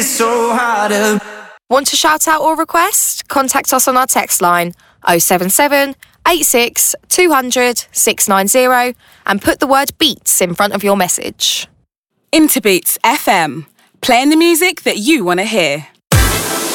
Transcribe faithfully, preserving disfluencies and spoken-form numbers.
So hard to... Want to shout out or request? Contact us on our text line oh seven seven, eight six, two hundred, six nine zero and put the word beats in front of your message. Interbeats F M, playing the music that you want to hear.